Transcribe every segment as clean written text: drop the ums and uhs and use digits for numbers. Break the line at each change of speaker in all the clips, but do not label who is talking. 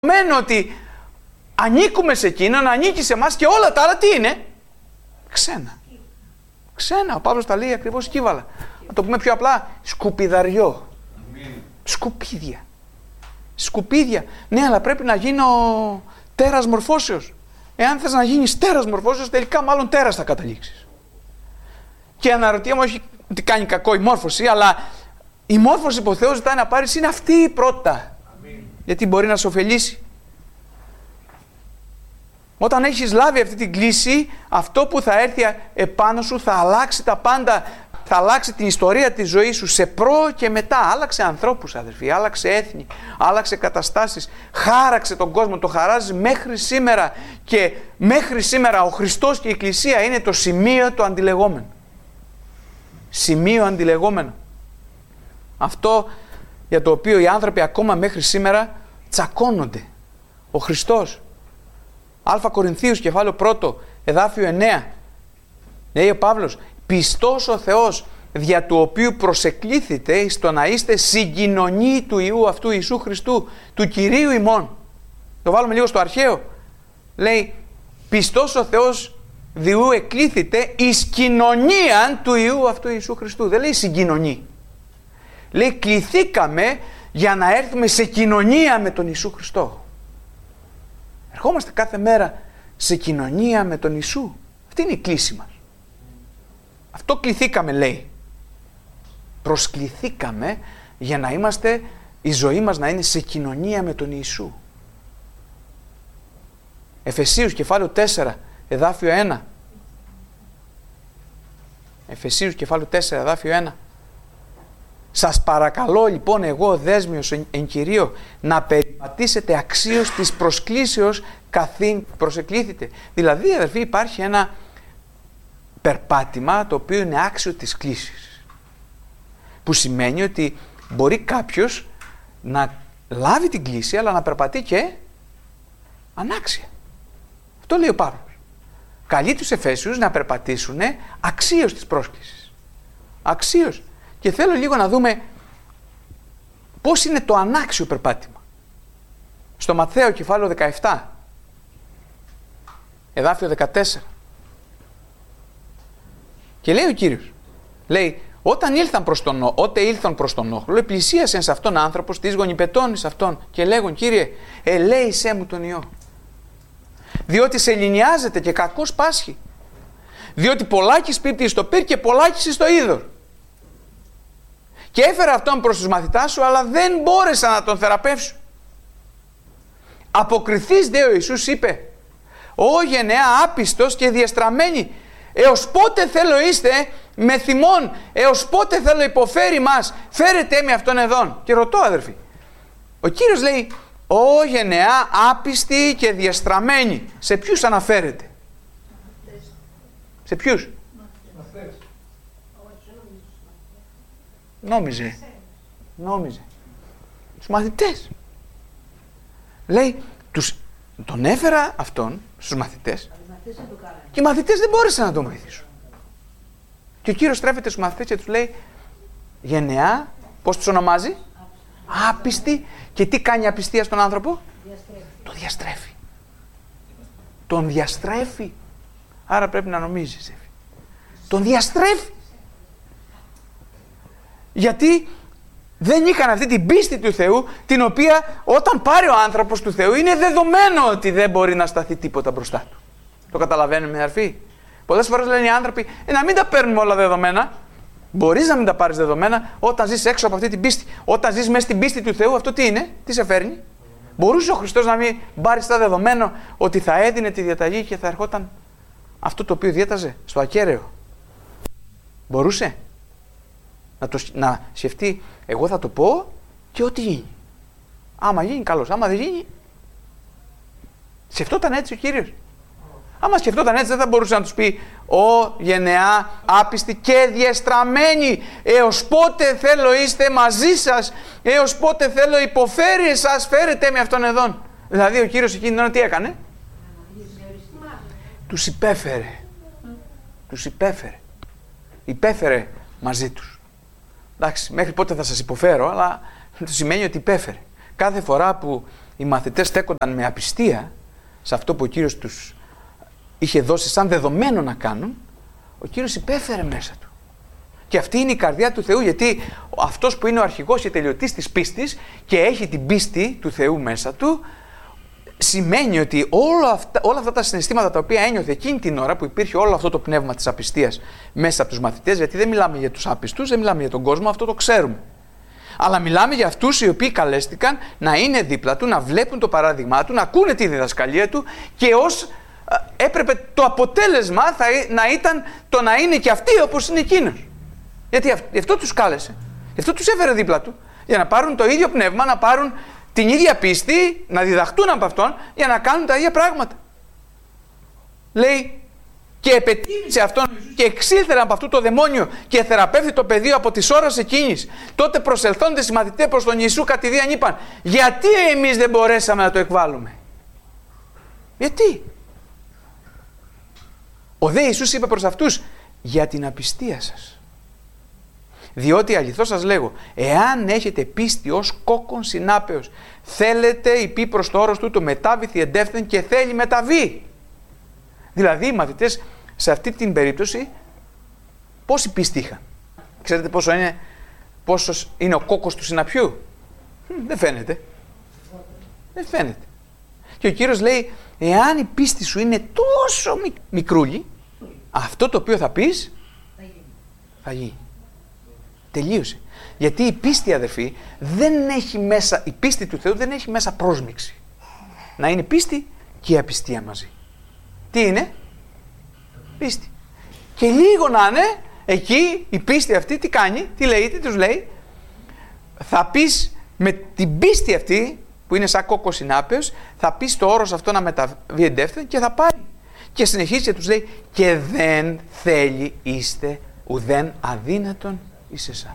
δεδομένο ότι ανήκουμε σε εκείνον, ανήκει σε εμάς και όλα τα άλλα τι είναι? Ξένα. Ξένα. Ο Παύλος τα λέει ακριβώς κύβαλα. Να το πούμε πιο απλά, σκουπιδαριό. Σκουπίδια. Σκουπίδια. Ναι, αλλά πρέπει να γίνω τέρας μορφώσεως. Εάν θες να γίνεις τέρας μορφώσεως, τελικά μάλλον τέρας θα καταλήξεις. Και αναρωτιέμαι, όχι ότι κάνει κακό η μόρφωση, αλλά η μόρφωση που ο Θεός ζητάει να πάρεις είναι αυτή η πρώτα. Γιατί μπορεί να σε ωφελήσει. Όταν έχεις λάβει αυτή την κλίση, αυτό που θα έρθει επάνω σου θα αλλάξει τα πάντα. Θα αλλάξει την ιστορία της ζωής σου σε προ και μετά. Άλλαξε ανθρώπους, αδερφοί, άλλαξε έθνη, άλλαξε καταστάσεις, χάραξε τον κόσμο, το χαράζει μέχρι σήμερα. Και μέχρι σήμερα ο Χριστός και η Εκκλησία είναι το σημείο το αντιλεγόμενο. Σημείο αντιλεγόμενο. Αυτό για το οποίο οι άνθρωποι ακόμα μέχρι σήμερα τσακώνονται. Ο Χριστός. Α Κορινθίους κεφάλαιο 1, εδάφιο 9. Λέει ο Παύλος, πιστός ο Θεός δια του οποίου προσεκλήθητε στο να είστε συγκοινωνοί του Υιού αυτού Ιησού Χριστού, του Κυρίου ημών. Το βάλουμε λίγο στο αρχαίο. Λέει, πιστός ο Θεός διού εκλήθητε εις κοινωνίαν του Υιού αυτού Ιησού Χριστού. Δεν λέει συγκοινωνεί. Λέει, κληθήκαμε για να έρθουμε σε κοινωνία με τον Ιησού Χριστό. Ερχόμαστε κάθε μέρα σε κοινωνία με τον Ιησού. Αυτή είναι η κλίση μας. Αυτό κληθήκαμε, λέει. Προσκληθήκαμε για να είμαστε, η ζωή μας να είναι σε κοινωνία με τον Ιησού. Εφεσίους κεφάλαιο 4, εδάφιο 1. Εφεσίους κεφάλαιο 4, εδάφιο 1. Σας παρακαλώ λοιπόν εγώ δέσμιος εν Κυρίω να περιπατήσετε αξίως της προσκλήσεως καθήν προσεκλήθητε. Δηλαδή αδερφοί υπάρχει ένα περπάτημα το οποίο είναι άξιο της κλήσης. Που σημαίνει ότι μπορεί κάποιος να λάβει την κλήση αλλά να περπατεί και ανάξια. Αυτό λέει ο Παύλος. Καλεί τους Εφέσιους να περπατήσουν αξίως της πρόσκλησης. Αξίως. Και θέλω λίγο να δούμε πώς είναι το ανάξιο περπάτημα. Στο Ματθαίο κεφάλαιο 17, εδάφιο 14. Και λέει ο Κύριος, λέει, όταν ήλθαν προς τον όχλο, πλησίασεν σε αυτόν άνθρωπος της γονιπετώνης αυτόν και λέγον, Κύριε, ελέησέ μου τον ιό. Διότι σε λινιάζεται και κακός πάσχει. Διότι πολλάκις πίπτει στο πυρ και πολλάκις στο είδωρ. Και έφερα αυτόν προς τους μαθητάς σου, αλλά δεν μπόρεσαν να τον θεραπεύσουν. Αποκριθείς δε ο Ιησούς είπε, «Ω γενεά άπιστος και διεστραμμένη, έως πότε θέλω είστε με θυμών, έως πότε θέλω υποφέρει μας, φέρετε με αυτόν εδών». Και ρωτώ αδερφοί, ο Κύριος λέει, «Ω γενεά άπιστη και διεστραμμένη». Σε ποιους αναφέρεται? Σε ποιους? Νόμιζε. Τους μαθητές. Λέει, τον έφερα αυτόν στους μαθητές και οι μαθητές δεν μπόρεσαν να τον βοηθήσουν. Και ο Κύριος στρέφεται στους μαθητές και τους λέει, γενεά, πώς τους ονομάζει? Άπιστη. Και τι κάνει η απιστία στον άνθρωπο? Το διαστρέφει. Τον διαστρέφει. Άρα πρέπει να νομίζεις. Τον διαστρέφει. Γιατί δεν είχαν αυτή την πίστη του Θεού, την οποία όταν πάρει ο άνθρωπος του Θεού είναι δεδομένο ότι δεν μπορεί να σταθεί τίποτα μπροστά του. Το καταλαβαίνουμε αδερφοί? Πολλές φορές λένε οι άνθρωποι, να μην τα παίρνουμε όλα δεδομένα. Μπορείς να μην τα πάρεις δεδομένα όταν ζεις έξω από αυτή την πίστη. Όταν ζεις μέσα στην πίστη του Θεού, αυτό τι είναι? Τι σε φέρνει? Μπορούσε ο Χριστός να μην πάρει στα δεδομένο ότι θα έδινε τη διαταγή και θα ερχόταν αυτό το οποίο διέταζε στο ακέραιο? Μπορούσε να σκεφτεί, εγώ θα το πω και ό,τι γίνει. Άμα γίνει καλώς, άμα δεν γίνει. Σκεφτόταν έτσι ο Κύριος? Άμα σκεφτόταν έτσι δεν θα μπορούσε να τους πει, «Ω γενεά άπιστη και διεστραμμένη, έως πότε θέλω είστε μαζί σας, έως πότε θέλω υποφέρει εσάς, φέρετε με αυτόν εδών». Δηλαδή ο Κύριος εκείνη την ώρα τι έκανε? Τους υπέφερε. Υπέφερε μαζί τους. Εντάξει, μέχρι πότε θα σας υποφέρω, αλλά το σημαίνει ότι υπέφερε. Κάθε φορά που οι μαθητές στέκονταν με απιστία σε αυτό που ο Κύριος τους είχε δώσει σαν δεδομένο να κάνουν, ο Κύριος υπέφερε μέσα του. Και αυτή είναι η καρδιά του Θεού, γιατί αυτός που είναι ο αρχηγός και τελειωτής της πίστης και έχει την πίστη του Θεού μέσα του, σημαίνει ότι όλα αυτά τα συναισθήματα τα οποία ένιωθε εκείνη την ώρα που υπήρχε όλο αυτό το πνεύμα της απιστίας μέσα από τους μαθητές, γιατί δεν μιλάμε για τους άπιστους, δεν μιλάμε για τον κόσμο, αυτό το ξέρουμε. Αλλά μιλάμε για αυτούς οι οποίοι καλέστηκαν να είναι δίπλα του, να βλέπουν το παράδειγμά του, να ακούνε τη διδασκαλία του και έπρεπε το αποτέλεσμα να ήταν το να είναι και αυτοί όπως είναι εκείνος. Γιατί αυτό τους κάλεσε, αυτό τους έφερε δίπλα του, για να πάρουν το ίδιο πνεύμα, να πάρουν την ίδια πίστη, να διδαχτούν από αυτόν για να κάνουν τα ίδια πράγματα. Λέει, και επετίμησε αυτόν και εξήλθεραν από αυτό το δαιμόνιο και θεραπεύθη το πεδίο από τις ώρες εκείνης. Τότε προσελθόντες οι μαθητές προς τον Ιησού κατηδίαν είπαν, γιατί εμείς δεν μπορέσαμε να το εκβάλουμε? Γιατί? Ο δε Ιησούς είπε προς αυτούς, για την απιστία σας. Διότι αληθώς σας λέγω, εάν έχετε πίστη ως κόκκον συνάπεως, θέλετε υπή προς το όρος του το μετάβηθη εντεύθεν και θέλει μεταβεί. Δηλαδή οι μαθητές σε αυτή την περίπτωση πόση πίστη είχαν? Ξέρετε πόσος είναι ο κόκκος του συναπιού? Δεν φαίνεται. Δεν φαίνεται. Και ο Κύριος λέει, εάν η πίστη σου είναι τόσο μικρούλη, αυτό το οποίο θα πεις θα γίνει. Τελείωσε. Γιατί η πίστη, αδερφοί, δεν έχει μέσα, η πίστη του Θεού δεν έχει μέσα πρόσμιξη. Να είναι πίστη και η απιστία μαζί. Τι είναι? Πίστη. Και λίγο να είναι, εκεί η πίστη αυτή τι κάνει, τι λέει, τι τους λέει? Θα πεις με την πίστη αυτή, που είναι σαν κόκκο συνάπεως, θα πεις το όρος αυτό να μεταβεί εντεύθεν και θα πάει. Και συνεχίζει και τους λέει, και δεν θέλει είστε ουδέν αδύνατον εις εσάς.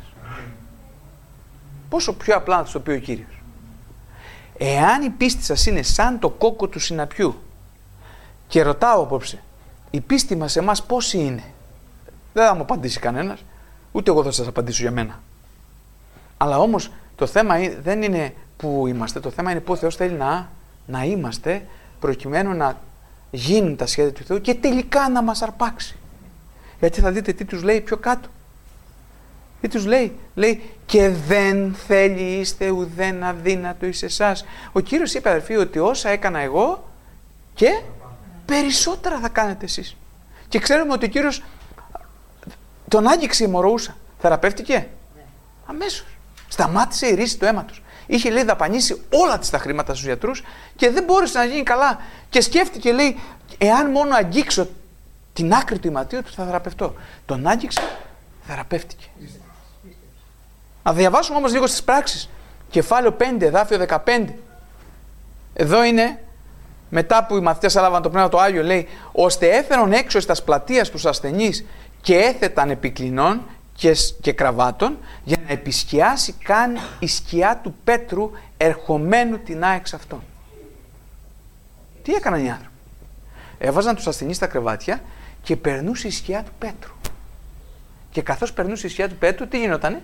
Πόσο πιο απλά να τους το πει ο Κύριος. Εάν η πίστη σας είναι σαν το κόκκο του συναπιού, και ρωτάω απόψε, η πίστη μας εμάς πόση είναι? Δεν θα μου απαντήσει κανένας, ούτε εγώ θα σας απαντήσω για μένα. Αλλά όμως το θέμα δεν είναι που είμαστε, το θέμα είναι που ο Θεός θέλει να είμαστε, προκειμένου να γίνουν τα σχέδια του Θεού και τελικά να μας αρπάξει. Γιατί θα δείτε τι τους λέει πιο κάτω. Τι τους λέει? Λέει, και δεν θέλει είστε ουδέν αδύνατο εις εσάς. Ο Κύριος είπε, αδερφοί, ότι όσα έκανα εγώ και περισσότερα θα κάνετε εσείς. Και ξέρουμε ότι ο Κύριος τον άγγιξε η μορωούσα. Θεραπεύτηκε? Αμέσως. Σταμάτησε η ρίση του αίματος. Είχε, λέει, δαπανίσει όλα τα χρήματα στους γιατρούς και δεν μπόρεσε να γίνει καλά. Και σκέφτηκε, λέει, εάν μόνο αγγίξω την άκρη του ηματίου του θα θεραπευτώ. Τον άγγιξε, θεραπεύτηκε. Να διαβάσουμε όμως λίγο στις πράξεις. Κεφάλαιο 5, εδάφιο 15. Εδώ είναι, μετά που οι μαθητές έλαβαν το Πνεύμα το Άγιο, λέει, ώστε έφερον έξω στα πλατείας τους ασθενείς και έθεταν επικλινών και κραβάτων, για να επισκιάσει καν η σκιά του Πέτρου ερχομένου την εξ αυτών. Τι έκαναν οι άνθρωποι? Έβαζαν τους ασθενείς στα κρεβάτια και περνούσε η σκιά του Πέτρου. Και καθώς περνούσε η σκιά του Πέτρου, τι γινότανε?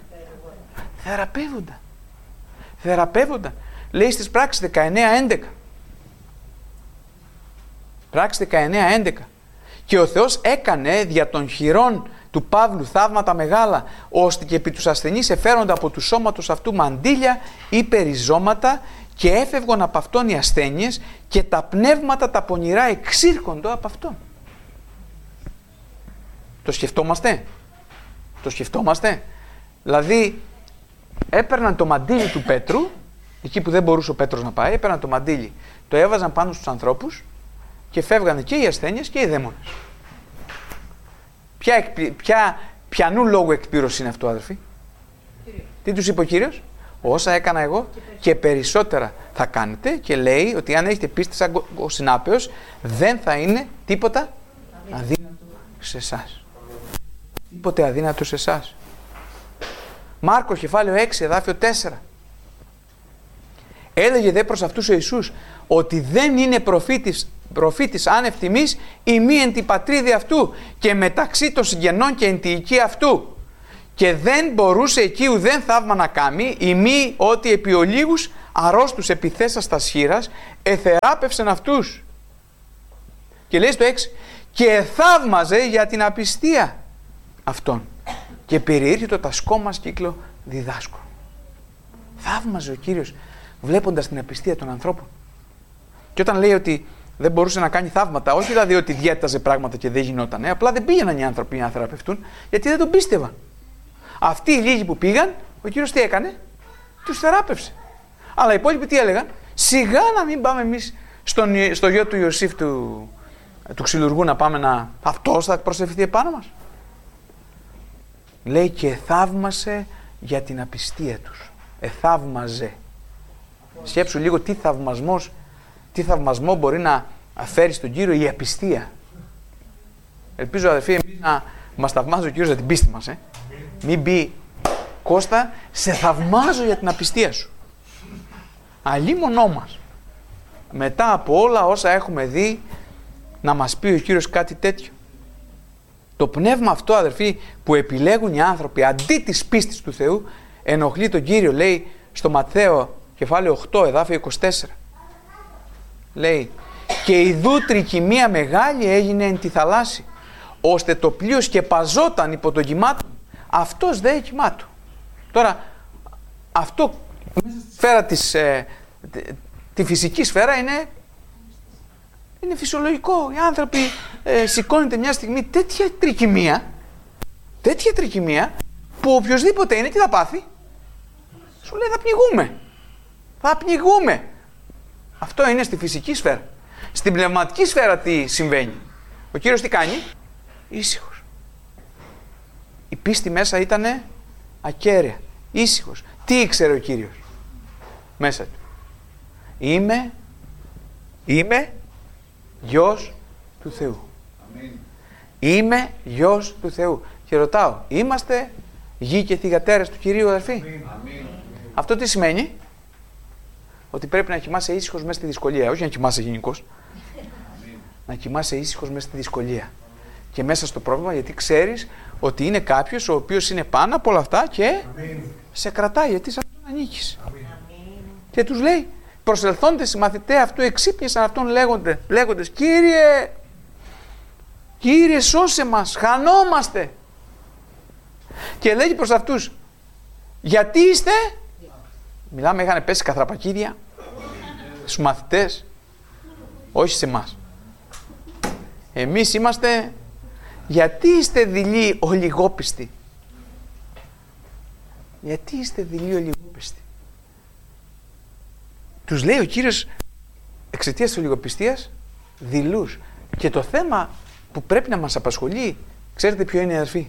Θεραπεύονταν. Λέει στις πράξεις 19-11. Πράξεις 19-11. Και ο Θεός έκανε δια των χειρών του Παύλου θαύματα μεγάλα, ώστε και επί τους ασθενείς εφέρονται από του σώματος αυτού μαντήλια ή περιζώματα και έφευγαν από αυτόν οι ασθένειες και τα πνεύματα τα πονηρά εξήρχονται από αυτόν. Το σκεφτόμαστε? Δηλαδή έπαιρναν το μαντίλι του Πέτρου, εκεί που δεν μπορούσε ο Πέτρος να πάει, έπαιρναν το μαντίλι, το έβαζαν πάνω στους ανθρώπους και φεύγανε και οι ασθένειες και οι δαίμονες. Ποιανού λόγου εκπλήρωση είναι αυτό, αδερφοί? Τι τους είπε ο Κύριος? Όσα έκανα εγώ και περισσότερα θα κάνετε, και λέει ότι αν έχετε πίστη σαν ο συνάπεος, δεν θα είναι τίποτα αδύνατο σε εσάς. Τίποτε αδύνατο σε εσάς. Μάρκο κεφάλαιο 6 εδάφιο 4. Έλεγε δε προς αυτούς ο Ιησούς ότι δεν είναι προφήτης άνευ τιμής ή μη εν την πατρίδη αυτού και μεταξύ των συγγενών και εν τη οικία αυτού. και δεν μπορούσε εκεί ουδέν θαύμα να κάνει, ημί ότι επί ολίγους αρρώστους επιθέσας τας χείρας, εθεράπευσεν αυτούς. Και λέει στο 6, και θαύμαζε για την απιστία αυτών. Και περιήρχε το τασκόμας κύκλο διδάσκω. Θαύμαζε ο Κύριος βλέποντας την απιστία των ανθρώπων. Και όταν λέει ότι δεν μπορούσε να κάνει θαύματα, όχι δηλαδή ότι διέταζε πράγματα και δεν γινότανε, απλά δεν πήγαιναν οι άνθρωποι να θεραπευτούν γιατί δεν τον πίστευαν. Αυτοί οι λίγοι που πήγαν, ο Κύριος τι έκανε, τους θεράπευσε. Αλλά οι υπόλοιποι τι έλεγαν, σιγά να μην πάμε εμείς στο γιο του Ιωσήφ του ξυλουργού να πάμε να. Αυτός θα προσευχηθεί επάνω μας. Λέει και θαύμασε για την απιστία τους. Θαύμαζε. Σκέψου λίγο τι θαυμασμό μπορεί να φέρει στον Κύριο η απιστία. Ελπίζω αδερφοί εμείς να μας θαυμάζει ο Κύριος για την πίστη μας. Μην πει Κώστα, σε θαυμάζω για την απιστία σου. Αλλήμονό μας. Μετά από όλα όσα έχουμε δει να μας πει ο Κύριος κάτι τέτοιο. Το πνεύμα αυτό αδερφοί που επιλέγουν οι άνθρωποι αντί της πίστης του Θεού ενοχλεί τον Κύριο, λέει στο Ματθαίο κεφάλαιο 8 εδάφιο 24. Λέει και ιδού τρικυμία μεγάλη έγινε εν τη θαλάσση ώστε το πλοίο σκεπαζόταν υπό το κύμα του. Αυτός δε κύμα του. Τώρα αυτό σφαίρα τη φυσική σφαίρα είναι φυσιολογικό. Οι άνθρωποι σηκώνεται μια στιγμή τέτοια τρικυμία που οποιοδήποτε είναι τι θα πάθει. Σου λέει θα πνιγούμε. Αυτό είναι στη φυσική σφαίρα. Στην πνευματική σφαίρα τι συμβαίνει. Ο Κύριος τι κάνει, ήσυχος. Η πίστη μέσα ήτανε ακέραια, ήσυχος. Τι ήξερε ο Κύριος μέσα του. Είμαι γιος του Θεού. Αμήν. Είμαι γιος του Θεού. Και ρωτάω, είμαστε γη και θυγατέρες του Κυρίου αδερφοί. Αμήν. Αυτό τι σημαίνει? Ότι πρέπει να κοιμάσαι ήσυχος μέσα στη δυσκολία. Όχι να κοιμάσαι γενικώς. Να κοιμάσαι ήσυχος μέσα στη δυσκολία. Και μέσα στο πρόβλημα, γιατί ξέρεις ότι είναι κάποιος ο οποίος είναι πάνω από όλα αυτά και σε κρατάει, γιατί σε αυτόν ανήκεις. Και τους λέει, προσελθόντες οι μαθητές αυτού εξύπνησαν αυτόν λέγοντες Κύριε σώσε μας, χανόμαστε. Και λέγει προς αυτούς, γιατί είστε, μιλάμε είχαν πέσει καθραπακίδια στους μαθητές, όχι σε εμάς. Εμείς είμαστε, γιατί είστε δειλοί ολιγόπιστοι. Γιατί είστε δειλοί ολιγόπιστοι. Τους λέει ο Κύριος εξαιτίας της ολιγοπιστίας δειλούς. Και το θέμα που πρέπει να μας απασχολεί, ξέρετε ποιο είναι αδερφοί?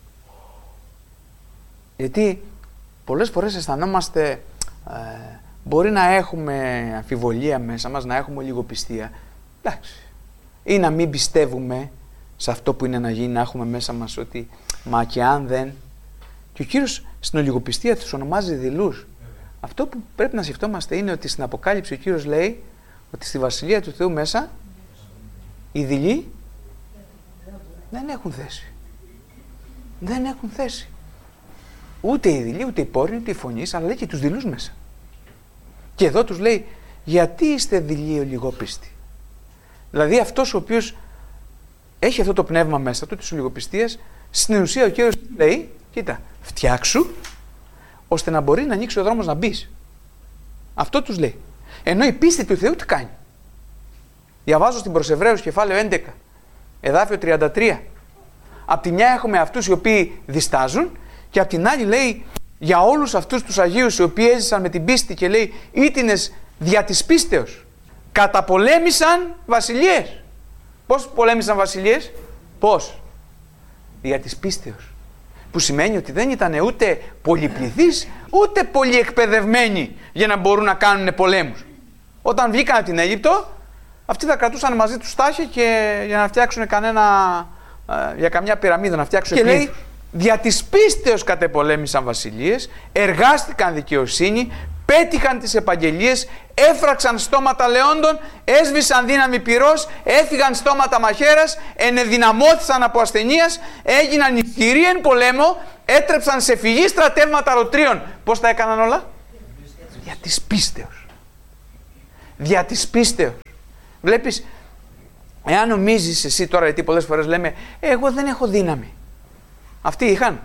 Γιατί πολλές φορές αισθανόμαστε, μπορεί να έχουμε αμφιβολία μέσα μας, να έχουμε ολιγοπιστία. Εντάξει. Ή να μην πιστεύουμε σε αυτό που είναι να γίνει, να έχουμε μέσα μας ότι μα και αν δεν. Και ο Κύριος στην ολιγοπιστία τους ονομάζει δειλούς. Αυτό που πρέπει να σκεφτόμαστε είναι ότι στην Αποκάλυψη ο Κύριος λέει ότι στη Βασιλεία του Θεού μέσα οι δειλοί δεν έχουν θέση. Δεν έχουν θέση. Ούτε οι δειλοί, ούτε οι πόρνοι, ούτε οι φωνείς, αλλά λέει και τους δειλούς μέσα. Και εδώ τους λέει, γιατί είστε δειλοί ολιγόπιστοι. Δηλαδή αυτός ο οποίος έχει αυτό το πνεύμα μέσα του, της ολιγοπιστίας, στην ουσία ο Κύριος λέει, κοίτα, φτιάξου, ώστε να μπορεί να ανοίξει ο δρόμος να μπεις. Αυτό τους λέει. Ενώ η πίστη του Θεού τι κάνει. Διαβάζω στην προς Εβραίους κεφάλαιο 11, εδάφιο 33. Απ' τη μια έχουμε αυτούς οι οποίοι διστάζουν και απ' την άλλη λέει για όλους αυτούς τους Αγίους οι οποίοι έζησαν με την πίστη και λέει ήτινες δια της πίστεως. Καταπολέμησαν βασιλείες. Πώς πολέμησαν βασιλείες? Πώς? Δια της πίστεως. Που σημαίνει ότι δεν ήταν ούτε πολυπληθείς ούτε πολυεκπαιδευμένοι για να μπορούν να κάνουν πολέμους. Όταν βγήκαν από την Αίγυπτο, αυτοί θα κρατούσαν μαζί τους στάχια και για να φτιάξουν για καμιά πυραμίδα να φτιάξουν. Και λέει, δια της πίστεως κατεπολέμησαν βασιλείες, εργάστηκαν δικαιοσύνη, πέτυχαν τις επαγγελίες, έφραξαν στόματα λεόντων, έσβησαν δύναμη πυρός, έφυγαν στόματα μαχαίρας, ενεδυναμώθησαν από ασθενείας, έγιναν ισχυροί εν πολέμο, έτρεψαν σε φυγή στρατεύματα λοτρίων. Πώς τα έκαναν όλα? Δια της πίστεως. Δια της πίστεως. Βλέπεις, εάν νομίζεις εσύ τώρα, γιατί πολλές φορές λέμε εγώ δεν έχω δύναμη. Αυτοί είχαν.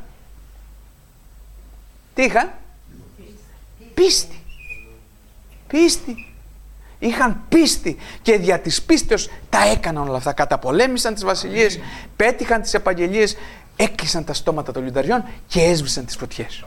Τι είχαν? Πίστη. Πίστη. Είχαν πίστη και δια της πίστεως τα έκαναν όλα αυτά. Καταπολέμησαν τις βασιλείες, πέτυχαν τις επαγγελίες, έκλεισαν τα στόματα των λιονταριών και έσβησαν τις φωτιές.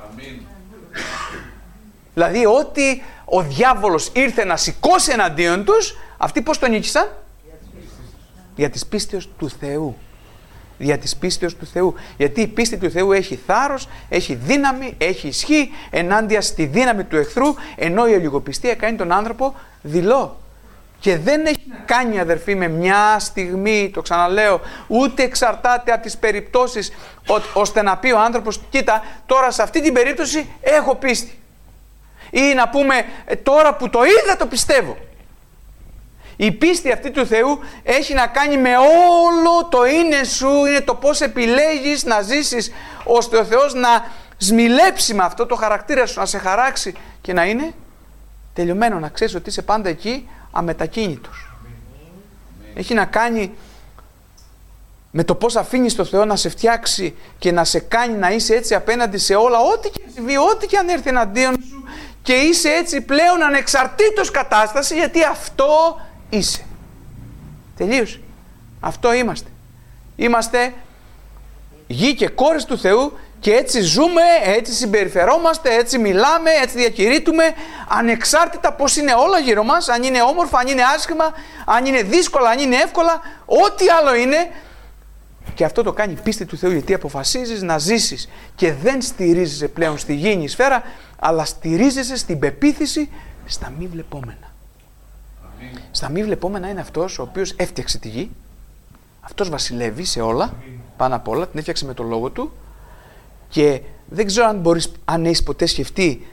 Δηλαδή ό,τι ο διάβολος ήρθε να σηκώσει εναντίον τους, αυτοί πώς τον νίκησαν? Δια της πίστεως του Θεού. Δια της πίστεως του Θεού. Γιατί η πίστη του Θεού έχει θάρρος, έχει δύναμη, έχει ισχύ ενάντια στη δύναμη του εχθρού, ενώ η ολιγοπιστία κάνει τον άνθρωπο δειλό. Και δεν έχει να κάνει, αδερφοί, με μια στιγμή, το ξαναλέω, ούτε εξαρτάται από τις περιπτώσεις, ώστε να πει ο άνθρωπος, κοίτα, τώρα σε αυτή την περίπτωση έχω πίστη. Ή να πούμε, τώρα που το είδα το πιστεύω. Η πίστη αυτή του Θεού έχει να κάνει με όλο το είναι σου, είναι το πώς επιλέγεις να ζήσεις, ώστε ο Θεός να σμιλέψει με αυτό το χαρακτήρα σου, να σε χαράξει και να είναι τελειωμένο, να ξέρεις ότι είσαι πάντα εκεί αμετακίνητος. Έχει να κάνει με το πώς αφήνεις το Θεό να σε φτιάξει και να σε κάνει να είσαι έτσι απέναντι σε όλα, ό,τι και συμβεί, ό,τι και αν έρθει εναντίον σου, και είσαι έτσι πλέον ανεξαρτήτως κατάσταση, γιατί αυτό είσαι. Τελείωσε. Αυτό είμαστε. Είμαστε γη και κόρες του Θεού και έτσι ζούμε, έτσι συμπεριφερόμαστε, έτσι μιλάμε, έτσι διακηρύττουμε, ανεξάρτητα πώς είναι όλα γύρω μας, αν είναι όμορφα, αν είναι άσχημα, αν είναι δύσκολα, αν είναι εύκολα, ό,τι άλλο είναι. Και αυτό το κάνει η πίστη του Θεού, γιατί αποφασίζεις να ζήσεις και δεν στηρίζεσαι πλέον στη γήινη σφαίρα, αλλά στηρίζεσαι στην πεποίθηση στα μη βλεπόμενα. Αμήν. Στα μη βλεπόμενα είναι αυτός ο οποίος έφτιαξε τη γη, αυτός βασιλεύει σε όλα, πάνω απ' όλα, την έφτιαξε με τον λόγο του, και δεν ξέρω αν έχεις ποτέ σκεφτεί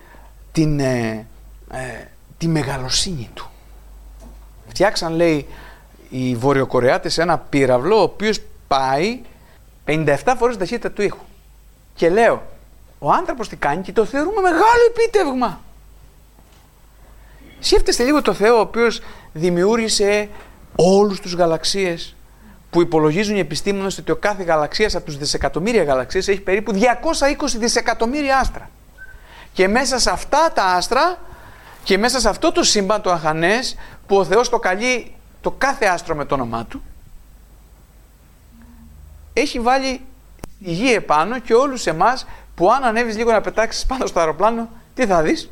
τη μεγαλοσύνη του. Φτιάξαν, λέει, οι Βορειοκορεάτες ένα πύραυλο, ο οποίος πάει 57 φορές ταχύτητα του ήχου. Και λέω, ο άνθρωπος τι κάνει και το θεωρούμε μεγάλο επίτευγμα. Σκέφτεστε λίγο το Θεό, ο οποίος δημιούργησε όλους τους γαλαξίες, που υπολογίζουν οι επιστήμονες ότι ο κάθε γαλαξίας από τους δισεκατομμύρια γαλαξίες έχει περίπου 220 δισεκατομμύρια άστρα. Και μέσα σε αυτά τα άστρα και μέσα σε αυτό το σύμπαν το αχανές, που ο Θεός το καλεί το κάθε άστρο με το όνομά του, έχει βάλει τη γη επάνω και όλους εμάς, που αν ανέβεις λίγο να πετάξεις πάνω στο αεροπλάνο, τι θα δεις?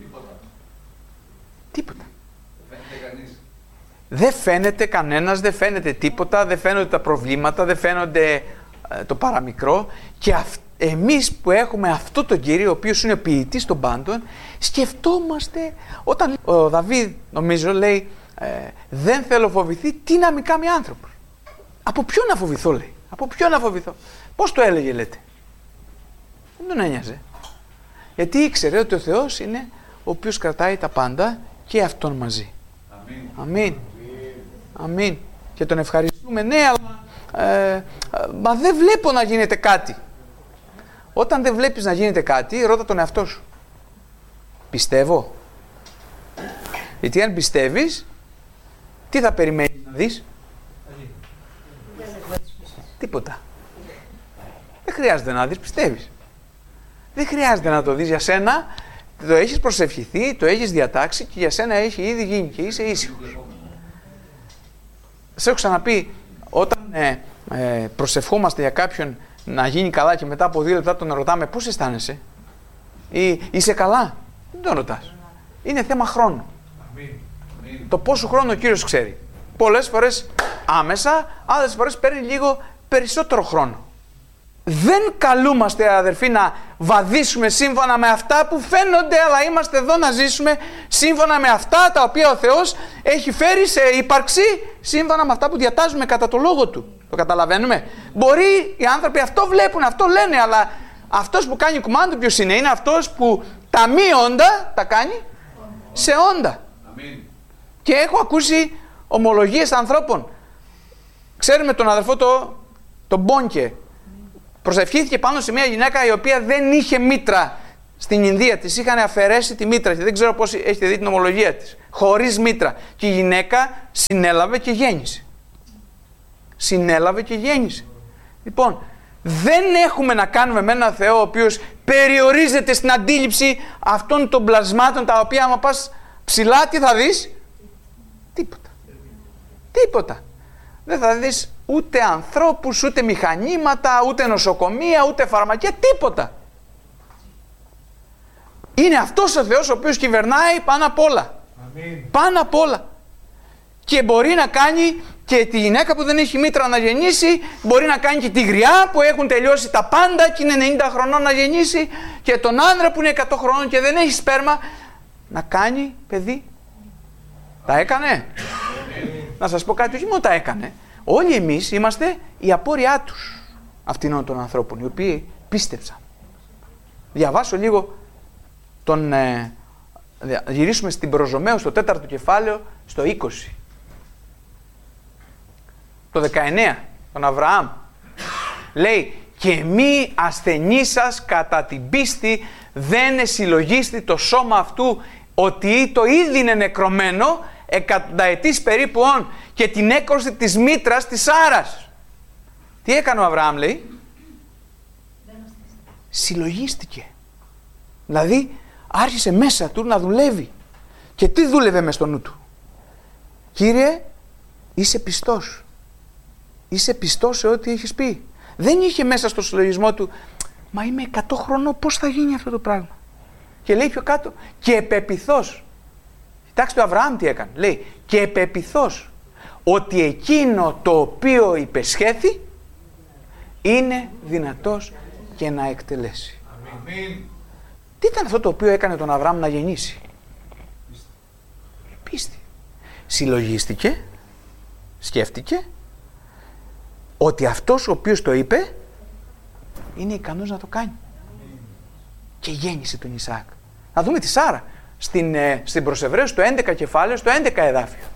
Τίποτα. Δεν φαίνεται κανένας, δεν φαίνεται τίποτα, δεν φαίνονται τα προβλήματα, δεν φαίνονται το παραμικρό. Και εμείς που έχουμε αυτό τον Κύριο, ο οποίος είναι ποιητής των πάντων, σκεφτόμαστε, όταν ο Δαβίδ, νομίζω, λέει, δεν θέλω φοβηθεί, τι να μη κάνει άνθρωπος. Από ποιον να φοβηθώ, λέει. Από ποιον να φοβηθώ. Πώς το έλεγε, λέτε? Δεν τον ένοιαζε. Γιατί ήξερε ότι ο Θεός είναι ο οποίος κρατάει τα πάντα και αυτόν μαζί. Αμήν. Αμήν. Αμήν. Και τον ευχαριστούμε. Ναι, αλλά μα δεν βλέπω να γίνεται κάτι. Όταν δεν βλέπεις να γίνεται κάτι, ρώτα τον εαυτό σου. Πιστεύω. Γιατί αν πιστεύεις, τι θα περιμένεις να δεις? Τίποτα. Δεν χρειάζεται να δεις, πιστεύεις. Δεν χρειάζεται να το δεις για σένα. Το έχεις προσευχηθεί, το έχεις διατάξει και για σένα έχει ήδη γίνει και είσαι ήσυχος. Σε έχω ξαναπεί, όταν προσευχόμαστε για κάποιον να γίνει καλά και μετά από 2 λεπτά τον ρωτάμε πώς αισθάνεσαι ή είσαι καλά, δεν τον ρωτάς. Είναι θέμα χρόνου. Το πόσο χρόνο ο Κύριος ξέρει. Πολλές φορές άμεσα, άλλες φορές παίρνει λίγο περισσότερο χρόνο. Δεν καλούμαστε, αδερφοί, να βαδίσουμε σύμφωνα με αυτά που φαίνονται, αλλά είμαστε εδώ να ζήσουμε σύμφωνα με αυτά τα οποία ο Θεός έχει φέρει σε ύπαρξη, σύμφωνα με αυτά που διατάζουμε κατά το λόγο Του. Το καταλαβαίνουμε? Μπορεί οι άνθρωποι αυτό βλέπουν, αυτό λένε, αλλά αυτός που κάνει κουμάντο ποιος είναι? Είναι αυτός που τα μη όντα τα κάνει σε όντα. Αμήν. Και έχω ακούσει ομολογίες ανθρώπων. Ξέρουμε τον αδερφό τον Μπόνκε, προσευχήθηκε πάνω σε μια γυναίκα η οποία δεν είχε μήτρα. Στην Ινδία της είχαν αφαιρέσει τη μήτρα και δεν ξέρω πώς έχετε δει την ομολογία της. Χωρίς μήτρα. Και η γυναίκα συνέλαβε και γέννησε. Συνέλαβε και γέννησε. Λοιπόν, δεν έχουμε να κάνουμε με έναν Θεό ο οποίος περιορίζεται στην αντίληψη αυτών των πλασμάτων, τα οποία άμα πας ψηλά τι θα δεις? Τίποτα. Τίποτα. Δεν θα δεις ούτε ανθρώπους, ούτε μηχανήματα, ούτε νοσοκομεία, ούτε φαρμακεία, τίποτα. Είναι αυτός ο Θεός ο οποίος κυβερνάει πάνω απ' όλα. Αμήν. Πάνω απ' όλα. Και μπορεί να κάνει και τη γυναίκα που δεν έχει μήτρα να γεννήσει, μπορεί να κάνει και τη γριά που έχουν τελειώσει τα πάντα και είναι 90 χρονών να γεννήσει, και τον άνδρα που είναι 100 χρονών και δεν έχει σπέρμα να κάνει παιδί. Τα έκανε. Να σας πω κάτι, όχι μόνο τα έκανε. Όλοι εμείς είμαστε η απόρριά τους αυτήν των ανθρώπων, οι οποίοι πίστεψαν. Διαβάσω λίγο γυρίσουμε στην Προζωμαίο στο 4ο κεφάλαιο, στο 20. Το 19, τον Αβραάμ. Λέει, και μη ασθενή σας κατά την πίστη δεν συλλογίστη το σώμα αυτού, ότι το ήδη είναι νεκρωμένο εκατονταετής περίπου όν, και την έκρωση της μήτρας της Σάρας. Τι έκανε ο Αβραάμ, λέει? Συλλογίστηκε. Δηλαδή άρχισε μέσα του να δουλεύει. Και τι δούλευε μες στο νου του? Κύριε, είσαι πιστός. Είσαι πιστός σε ό,τι έχεις πει. Δεν είχε μέσα στο συλλογισμό του, μα είμαι 100 χρονών, πώς θα γίνει αυτό το πράγμα? Και λέει πιο κάτω, και επεπιθώς. Κοιτάξτε ο Αβραάμ τι έκανε. Λέει, και επεπιθώς ότι εκείνο το οποίο υπεσχέθη είναι δυνατός και να εκτελέσει. Αμήν. Τι ήταν αυτό το οποίο έκανε τον Αβραάμ να γεννήσει? Πίστη. Συλλογίστηκε, σκέφτηκε ότι αυτός ο οποίος το είπε είναι ικανός να το κάνει. Και γέννησε τον Ισαάκ. Να δούμε τη Σάρα στην προς Εβραίους στο 11 κεφάλαιο, στο 11 εδάφιο.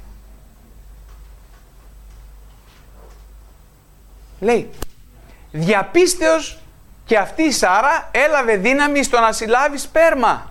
Λέει, διαπίστεως και αυτή η Σάρα έλαβε δύναμη στο να συλλάβει σπέρμα.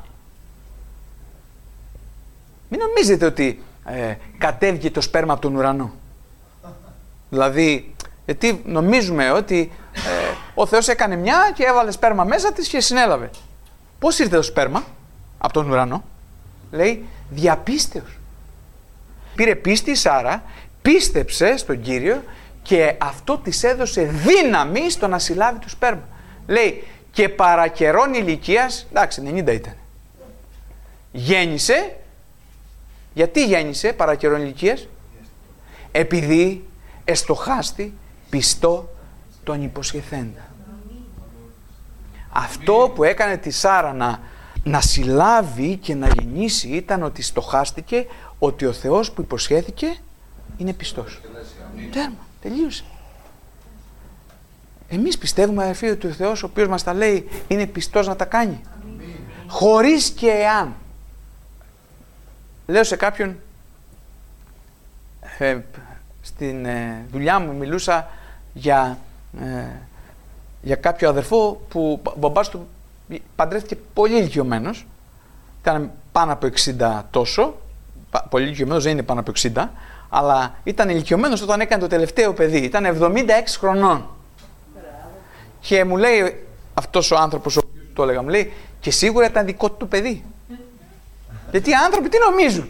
Μην νομίζετε ότι κατέβηκε το σπέρμα από τον ουρανό. Δηλαδή, γιατί νομίζουμε ότι ο Θεός έκανε μια και έβαλε σπέρμα μέσα της και συνέλαβε. Πώς ήρθε το σπέρμα από τον ουρανό? Λέει, διαπίστεως. Πήρε πίστη η Σάρα, πίστεψε στον Κύριο και αυτό της έδωσε δύναμη στο να συλλάβει το σπέρμα. Λέει, και παρακαιρών ηλικίας, εντάξει 90 ήταν, γέννησε. Γιατί γέννησε παρακαιρών ηλικίας? Επειδή εστοχάστη πιστό τον υποσχεθέντα. Αυτό που έκανε τη Σάρα να συλλάβει και να γεννήσει ήταν ότι στοχάστηκε ότι ο Θεός που υποσχέθηκε είναι πιστός. Τέρμα, τελείωσε. Εμείς πιστεύουμε, αδερφοί, ότι ο Θεός ο οποίος μας τα λέει είναι πιστός να τα κάνει. Χωρίς και εάν. Λέω σε κάποιον, στην δουλειά μου μιλούσα για κάποιο αδερφό που ο μπαμπάς του παντρεύτηκε πολύ ηλικιωμένος, ήταν πάνω από 60 τόσο, πολύ ηλικιωμένος δεν είναι πάνω από 60, αλλά ήταν ηλικιωμένος όταν έκανε το τελευταίο παιδί, ήταν 76 χρονών. Και μου λέει αυτός ο άνθρωπος, ο οποίος το έλεγα, μου λέει, και σίγουρα ήταν δικό του παιδί. Γιατί οι άνθρωποι τι νομίζουν?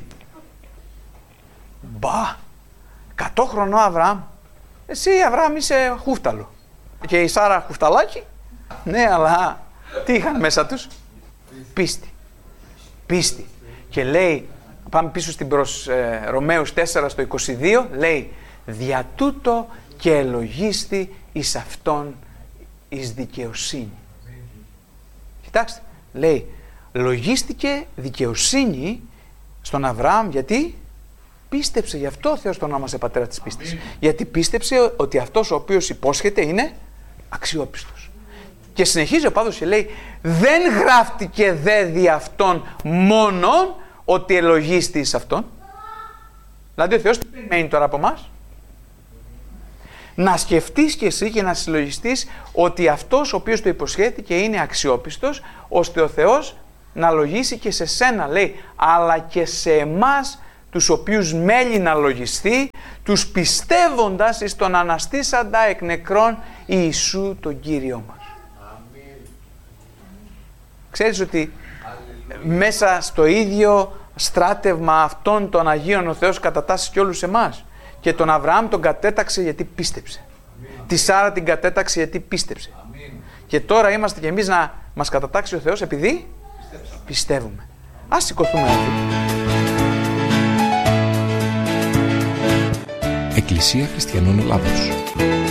Μπα, 100 χρονών Αβραάμ. Εσύ Αβραάμ είσαι χούφταλο. Και η Σάρα χουφταλάκι. Ναι, αλλά τι είχαν μέσα τους? Πίστη. Πίστη. Και λέει, πάμε πίσω στην προς Ρωμαίους 4 στο 22, λέει, δια τούτο και ελογίστη εις αυτόν εις δικαιοσύνη. Κοιτάξτε, λέει, λογίστηκε δικαιοσύνη στον Αβραάμ, γιατί πίστεψε, γι' αυτό ο Θεός τον όνομασε πατέρα της πίστης. Γιατί πίστεψε ότι αυτός ο οποίος υπόσχεται είναι αξιόπιστος. Και συνεχίζει ο Παύλος και λέει, δεν γράφτηκε δε δι' αυτόν μόνον ότι ελογίστη εις αυτόν. Δηλαδή ο Θεός τι περιμένει τώρα από εμάς? να σκεφτείς και εσύ και να συλλογιστείς ότι αυτός ο οποίος το υποσχέθηκε είναι αξιόπιστος, ώστε ο Θεός να λογίσει και σε σένα, λέει, αλλά και σε εμάς, τους οποίους μέλει να λογιστεί, τους πιστεύοντας εις τον αναστήσαντα εκ νεκρών Ιησού τον Κύριο μας. Ξέρεις ότι μέσα στο ίδιο στράτευμα αυτών των Αγίων ο Θεός κατατάσσει και όλους εμάς. Και τον Αβραάμ τον κατέταξε γιατί πίστεψε. Τη Σάρα την κατέταξε γιατί πίστεψε. Και τώρα είμαστε κι εμείς να μας κατατάξει ο Θεός επειδή πιστεύουμε. Ας σηκωθούμε.
Εκκλησία Χριστιανών Ελλάδος.